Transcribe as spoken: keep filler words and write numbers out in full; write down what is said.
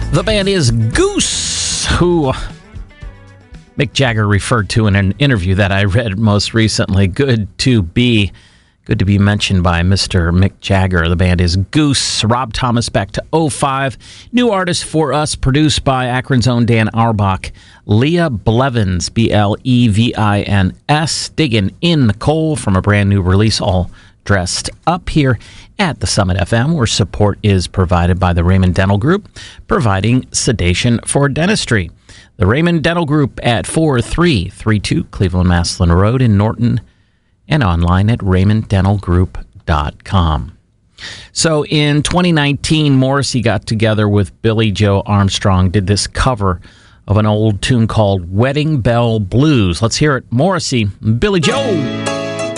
The band is Goose, who Mick Jagger referred to in an interview that I read most recently. Good to be, good to be mentioned by Mister Mick Jagger. The band is Goose. Rob Thomas back to oh five. New artist for us, produced by Akron's own Dan Auerbach. Leah Blevins, B L E V I N S, digging in the coal from a brand new release, all dressed up here at the Summit F M, where support is provided by the Raymond Dental Group, providing sedation for dentistry. The Raymond Dental Group at four three three two Cleveland Maslin Road in Norton, and online at raymond dental group dot com. So in twenty nineteen, Morrissey got together with Billy Joe Armstrong, did this cover of an old tune called Wedding Bell Blues. Let's hear it. Morrissey, Billy Joe.